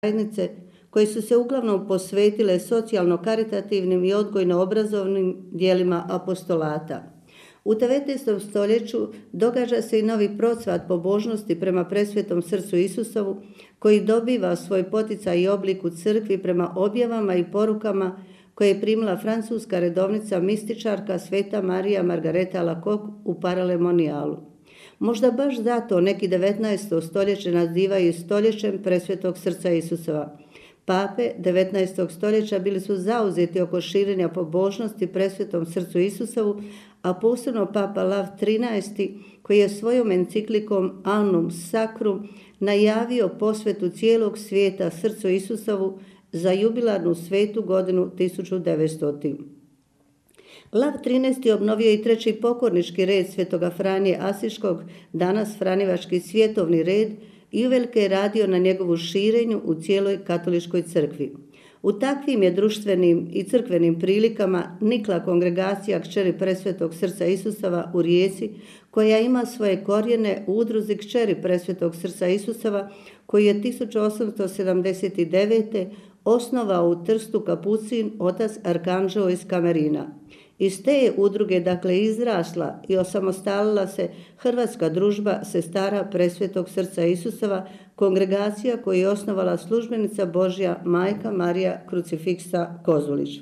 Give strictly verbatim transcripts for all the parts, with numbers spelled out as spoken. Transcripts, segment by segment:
zajednice koje su se uglavnom posvetile socijalno-karitativnim i odgojno-obrazovnim dijelima apostolata. U devetnaestom stoljeću događa se i novi procvat pobožnosti prema presvetom srcu Isusovu, koji dobiva svoj poticaj i oblik u crkvi prema objavama i porukama koje je primila francuska redovnica mističarka Sveta Marija Margareta Alacoque u Paralemonijalu. Možda baš zato neki devetnaesto stoljeće nazivaju stoljećem presvetog srca Isusova. Pape devetnaestog stoljeća bili su zauzeti oko širenja pobožnosti presvetom srcu Isusovu, a posebno papa Lav trinaesti koji je svojom enciklikom Annum Sacrum najavio posvetu cijelog svijeta srcu Isusovu za jubilarnu svetu godinu tisuću devetsto. Lav trinaesti obnovio i treći pokornički red svetoga Franje Asiškog, danas Franjevački svjetovni red, i uvelike je radio na njegovu širenju u cijeloj katoličkoj crkvi. U takvim je društvenim i crkvenim prilikama nikla kongregacija Kćeri presvetog srca Isusova u Rijeci, koja ima svoje korijene u udruzi Kćeri presvetog srca Isusova, koji je tisuću osamsto sedamdeset devete. osnovao u Trstu kapucin otac Arkanđeo iz Kamerina. Iz te je udruge dakle izrasla i osamostalila se Hrvatska družba sestara presvetog srca Isusova, kongregacija koju je osnovala službenica Božja majka Marija Krucifiksa Kozulić.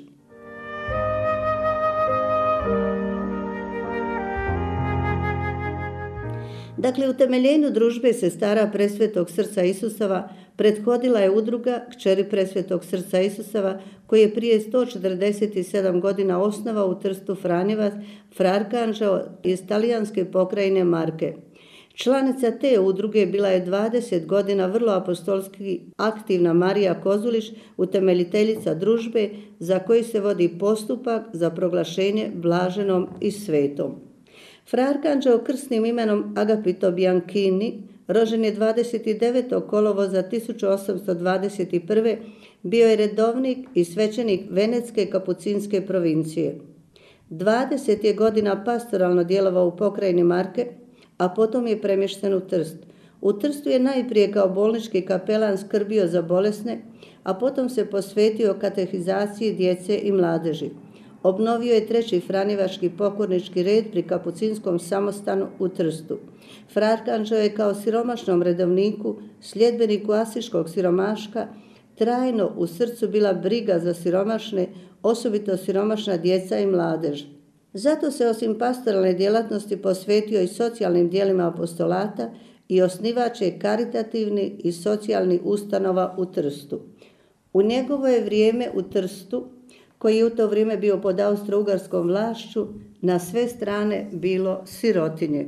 Dakle, utemeljenju družbe sestara presvetog srca Isusova prethodila je udruga Kćeri presvetog srca Isusova, koji je prije sto četrdeset sedam godina osnovao u Trstu Franjevac fra Arkanđeo iz talijanske pokrajine Marke. Članica te udruge bila je dvadeset godina vrlo apostolski aktivna Marija Kozulić, utemeljiteljica družbe za koju se vodi postupak za proglašenje blaženom i svetom. Fra Arkanđeo krsnim imenom Agapito Bianchini, rođen je dvadeset devetog kolovoza tisuću osamsto dvadeset prve. bio je redovnik i svećenik Venetske kapucinske provincije. dvadeset je godina pastoralno djelovao u pokrajini Marke, a potom je premješten u Trst. U Trstu je najprije kao bolnički kapelan skrbio za bolesne, a potom se posvetio katehizaciji djece i mladeži. Obnovio je treći Franjevački pokornički red pri kapucinskom samostanu u Trstu. Fra Arkanđeo je kao siromašnom redovniku, sljedbeniku asiškog siromaška, trajno u srcu bila briga za siromašne, osobito siromašna djeca i mladež. Zato se osim pastoralne djelatnosti posvetio i socijalnim djelima apostolata i osnivač je karitativni i socijalni ustanova u Trstu. U njegovo je vrijeme u Trstu, koji je u to vrijeme bio pod austro-ugarskom vlašću, na sve strane bilo sirotinje.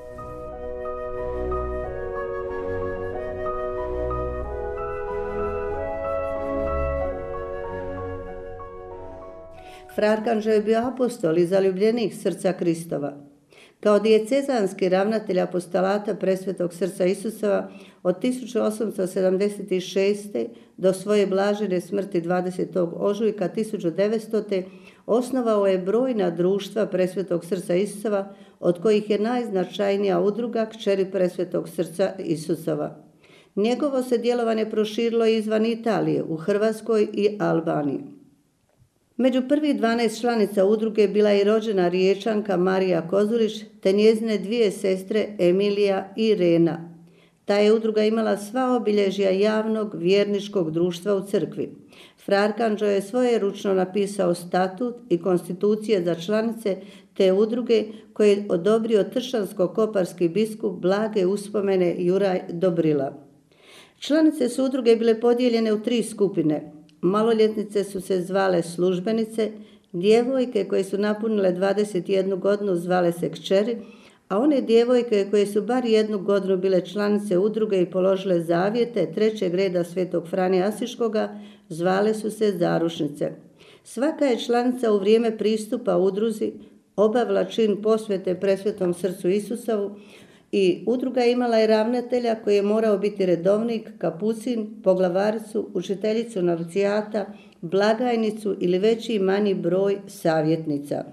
Fra Arkanđeo je bio apostol i zaljubljenik srca Kristova. Kao dijecezanski ravnatelj apostolata presvetog srca Isusova od tisuću osamsto sedamdeset šeste. do svoje blažene smrti dvadesetog ožujka tisuću devetsto. osnovao je brojna društva presvetog srca Isusova, od kojih je najznačajnija udruga Kćeri presvetog srca Isusova. Njegovo se djelovanje proširilo izvan Italije, u Hrvatskoj i Albaniji. Među prvih dvanaest članica udruge bila je i rođena Riječanka Marija Kozulić, te njezine dvije sestre Emilija i Irena. Ta je udruga imala sva obilježja javnog vjerničkog društva u crkvi. Fra Arkanđeo je svojeručno napisao statut i konstitucije za članice te udruge koje je odobrio trštansko-koparski biskup blage uspomene Juraj Dobrila. Članice su udruge bile podijeljene u tri skupine. Maloljetnice su se zvale službenice, djevojke koje su napunile dvadeset jednu godinu zvale se kćeri, a one djevojke koje su bar jednu godinu bile članice udruge i položile zavjete trećeg reda svetog Franje Asiškoga zvale su se zarušnice. Svaka je članica u vrijeme pristupa udruzi obavila čin posvete presvetom srcu Isusovu i udruga imala je ravnatelja koji je morao biti redovnik, kapucin, poglavaricu, učiteljicu novcijata, blagajnicu ili veći i manji broj savjetnica.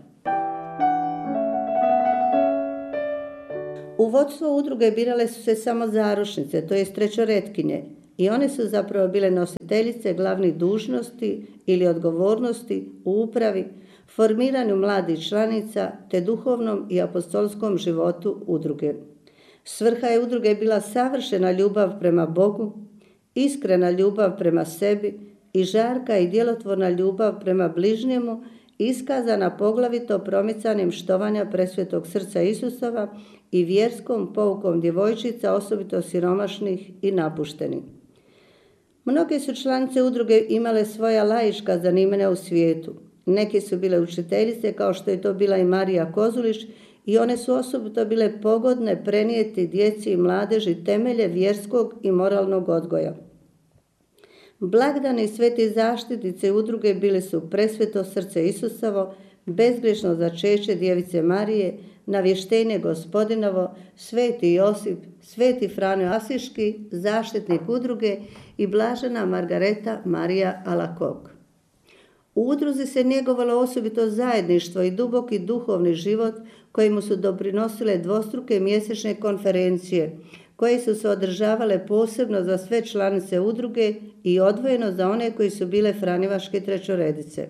U vodstvo udruge birale su se samo zarušnice, to jest trećoretkinje. i one su zapravo bile nositeljice glavnih dužnosti ili odgovornosti u upravi, formiranju mladih članica te duhovnom i apostolskom životu udruge. Svrha je udruge bila savršena ljubav prema Bogu, iskrena ljubav prema sebi i žarka i djelotvorna ljubav prema bližnjemu, iskazana poglavito promicanjem štovanja presvetog srca Isusova i vjerskom poukom djevojčica, osobito siromašnih i napuštenih. Mnoge su članice udruge imale svoja laička zanimanja u svijetu. Neke su bile učiteljice, kao što je to bila i Marija Kozulić, i one su osobito bile pogodne prenijeti djeci i mladeži temelje vjerskog i moralnog odgoja. Blagdani sveti zaštitnice udruge bili su presveto srce Isusovo, bezgrešno začeće Djevice Marije, navještenje Gospodinovo, sveti Josip, sveti Franjo Asiški, zaštitnik udruge i blažena Margareta Marija Alakog. U udruzi se njegovalo osobito zajedništvo i duboki duhovni život kojemu su doprinosile dvostruke mjesečne konferencije, koje su se održavale posebno za sve članice udruge i odvojeno za one koji su bile franjevačke trećoredice.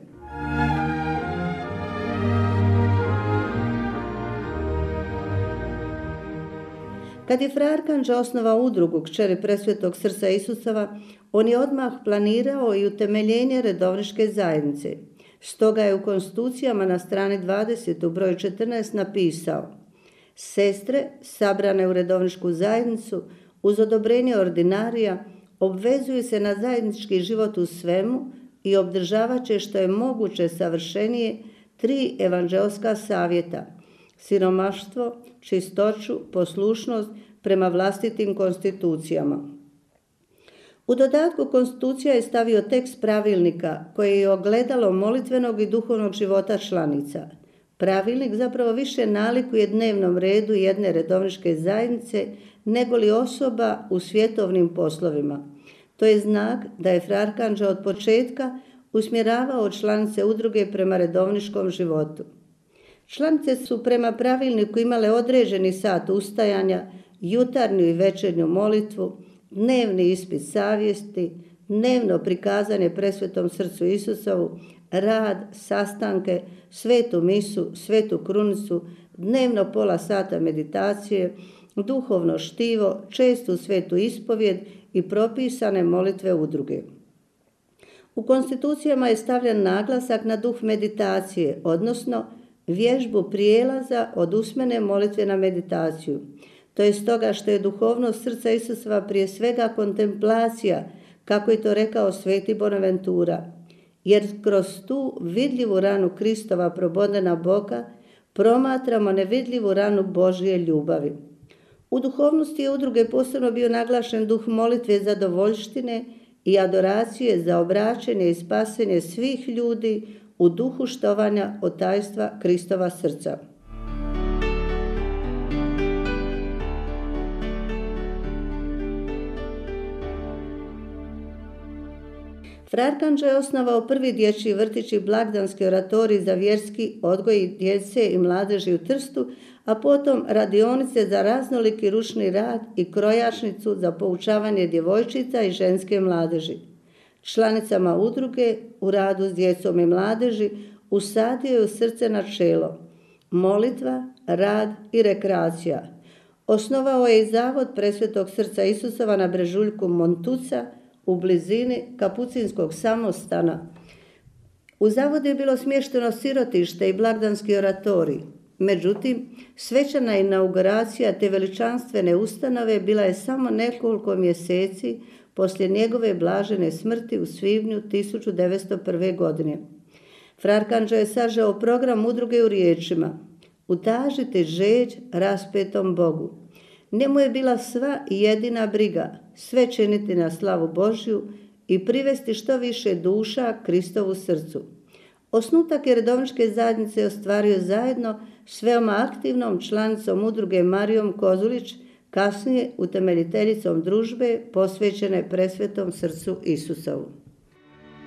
Kad je fra Arkanđel osnovao udrugu Kćeri presvetog srca Isusova, on je odmah planirao i utemeljenje redovničke zajednice. Stoga je u konstitucijama na strani dvadeset u broju četrnaest napisao: sestre, sabrane u redovničku zajednicu, uz odobrenje ordinarija, obvezuju se na zajednički život u svemu i obdržavat će što je moguće savršenije tri evanđelska savjeta: siromaštvo, čistoću, poslušnost prema vlastitim konstitucijama. U dodatku konstitucija je stavio tekst pravilnika koji je ogledalo molitvenog i duhovnog života članica. Pravilnik zapravo više nalikuje dnevnom redu jedne redovničke zajednice nego li osoba u svjetovnim poslovima. To je znak da je fra Arkanđel od početka usmjeravao članice udruge prema redovničkom životu. Članice su prema pravilniku imale određeni sat ustajanja, jutarnju i večernju molitvu, dnevni ispit savjesti, dnevno prikazanje presvetom srcu Isusovu, rad, sastanke, svetu misu, svetu krunicu, dnevno pola sata meditacije, duhovno štivo, čestu svetu ispovjed i propisane molitve udruge. U konstitucijama je stavljen naglasak na duh meditacije, odnosno vježbu prijelaza od usmene molitve na meditaciju. To je stoga što je duhovnost srca Isusova prije svega kontemplacija, kako je to rekao sveti Bonaventura, jer kroz tu vidljivu ranu Kristova probodena Boga promatramo nevidljivu ranu Božje ljubavi. U duhovnosti je udruge posebno bio naglašen duh molitve zadovoljštine i adoracije za obraćenje i spasenje svih ljudi u duhu štovanja od tajstva Kristova srca. Fra Arkanđel je osnovao prvi dječji vrtić i blagdanski oratorij za vjerski odgoj djece i mladeži u Trstu, a potom radionice za raznoliki ručni rad i krojačnicu za poučavanje djevojčica i ženske mladeži. Članicama udruge u radu s djecom i mladeži usadio je u srce načelo molitva, rad i rekreacija. Osnovao je i zavod presvetog srca Isusova na brežuljku Montuca u blizini Kapucinskog samostana. U zavodu je bilo smješteno sirotište i blagdanski oratorij. Međutim, svečana inauguracija te veličanstvene ustanove bila je samo nekoliko mjeseci poslije njegove blažene smrti u svibnju tisuću devetsto prve. godine. Fra Arkanđel je sažeo program udruge u riječima: utažite žeđ raspetom Bogu. Njemu je bila sva i jedina briga sve činiti na slavu Božju i privesti što više duša Kristovu srcu. Osnutak je redovničke zajednice ostvario zajedno s veoma aktivnom članicom udruge Marijom Kozulić, kasnije utemeljiteljicom družbe posvećene presvetom srcu Isusovu.